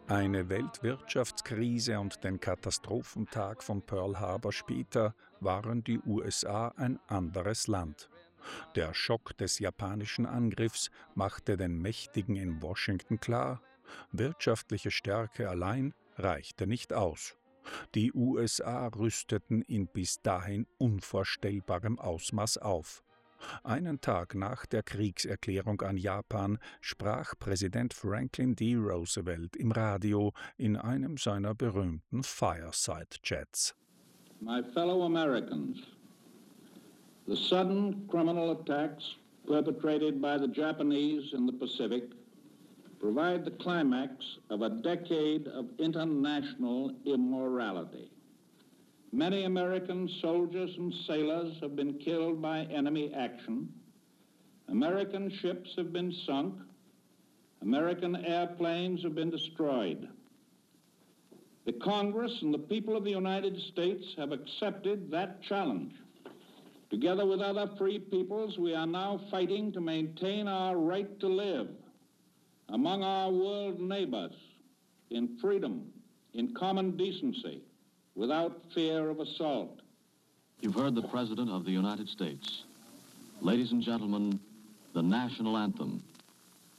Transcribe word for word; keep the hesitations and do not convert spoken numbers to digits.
Eine Weltwirtschaftskrise und den Katastrophentag von Pearl Harbor später waren die U S A ein anderes Land. Der Schock des japanischen Angriffs machte den Mächtigen in Washington klar: wirtschaftliche Stärke allein reichte nicht aus. Die U S A rüsteten in bis dahin unvorstellbarem Ausmaß auf. Einen Tag nach der Kriegserklärung an Japan sprach Präsident Franklin D. Roosevelt im Radio in einem seiner berühmten Fireside-Chats. My fellow Americans, the sudden criminal attacks perpetrated by the Japanese in the Pacific provide the climax of a decade of international immorality. Many American soldiers and sailors have been killed by enemy action. American ships have been sunk. American airplanes have been destroyed. The Congress and the people of the United States have accepted that challenge. Together with other free peoples, we are now fighting to maintain our right to live among our world neighbors in freedom, in common decency, without fear of assault. You've heard the President of the United States. Ladies and gentlemen, the national anthem.